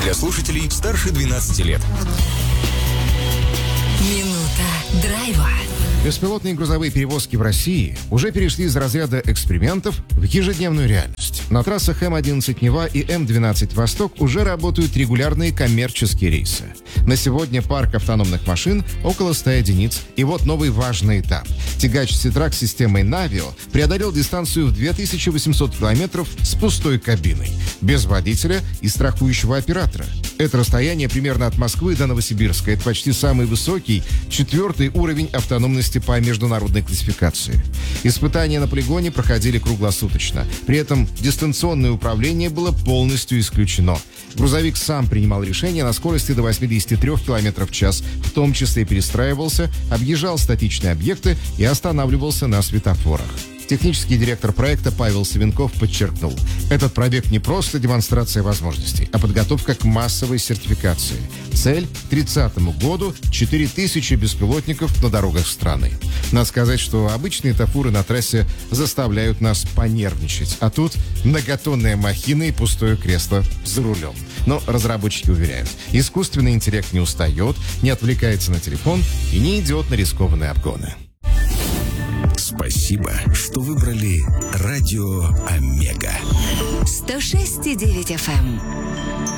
для слушателей старше 12 лет. Минута драйва. Беспилотные грузовые перевозки в России уже перешли из разряда экспериментов в ежедневную реальность. На трассах М-11 Нева и М-12 Восток уже работают регулярные коммерческие рейсы. На сегодня парк автономных машин около 100 единиц. И вот новый важный этап. Тягач Ситрак с системой Навио преодолел дистанцию в 2800 километров с пустой кабиной, без водителя и страхующего оператора. Это расстояние примерно от Москвы до Новосибирска. Это почти самый высокий, 4-й уровень автономности по международной классификации. Испытания на полигоне проходили круглосуточно. При этом дистанционное управление было полностью исключено. Грузовик сам принимал решение на скорости до 83 км в час, в том числе перестраивался, объезжал статичные объекты и останавливался на светофорах. Технический директор проекта Павел Савенков подчеркнул, этот пробег не просто демонстрация возможностей, а подготовка к массовой сертификации. Цель к 30 году 4000 беспилотников на дорогах страны. Надо сказать, что обычные тафуры на трассе заставляют нас понервничать, а тут многотонная махина и пустое кресло за рулем. Но разработчики уверяют, искусственный интеллект не устает, не отвлекается на телефон и не идет на рискованные обгоны. Спасибо, что выбрали Радио Омега. 106,9 FM.